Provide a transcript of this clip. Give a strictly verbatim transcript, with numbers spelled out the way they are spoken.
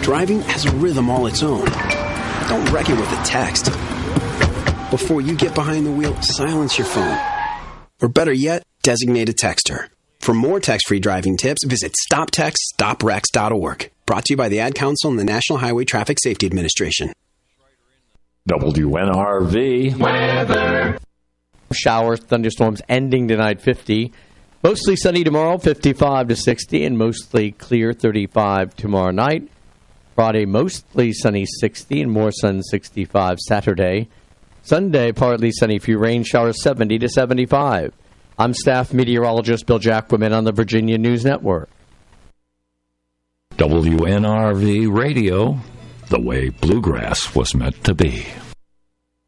Driving has a rhythm all its own. Don't wreck it with a text. Before you get behind the wheel, silence your phone. Or better yet, designate a texter. For more text-free driving tips, visit stop text stop wrecks dot org. Brought to you by the Ad Council and the National Highway Traffic Safety Administration. W N R V weather. Showers, thunderstorms ending tonight, fifty. Mostly sunny tomorrow, fifty-five to sixty, and mostly clear, thirty-five tomorrow night. Friday, mostly sunny, sixty, and more sun, sixty-five Saturday. Sunday, partly sunny, few rain showers, seventy to seventy-five. I'm staff meteorologist Bill Jacquemin on the Virginia News Network. W N R V Radio, the way bluegrass was meant to be.